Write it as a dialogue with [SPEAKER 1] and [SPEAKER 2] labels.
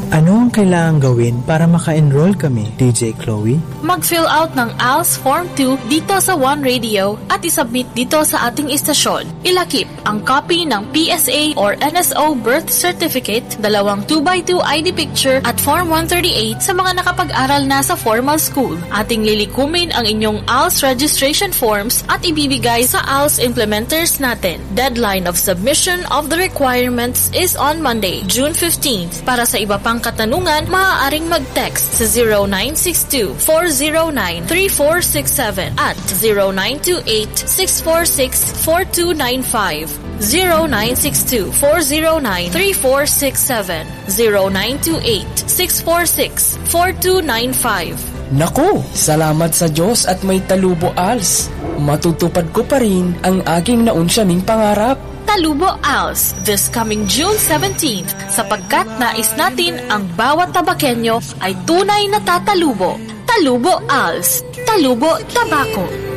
[SPEAKER 1] Ano ang kailangan gawin para maka-enroll kami, DJ Chloe?
[SPEAKER 2] Mag-fill out ng ALS Form 2 dito sa One Radio at isubmit dito sa ating istasyon. Ilakip ang copy ng PSA or NSO birth certificate, 2 2x2 ID picture at Form 138 sa mga nakapag-aral na sa formal school. Ating lilikumin ang inyong ALS registration forms at ibibigay sa ALS implementers natin. Deadline of submission of the requirements is on Monday, June 15th. Para sa iba pang katanungan, maaaring mag-text sa 0962-409-3467 at 0928-646-4295. 0962-409-3467, 0928-646-4295.
[SPEAKER 3] Naku, salamat sa Diyos at may Talubo ALS. Matutupad ko pa rin ang aking naunsyaming pangarap.
[SPEAKER 2] Talubo ALS this coming June 17th sapagkat nais natin ang bawat Tabakenyo ay tunay na tatalubo. Talubo ALS, Talubo Tabako.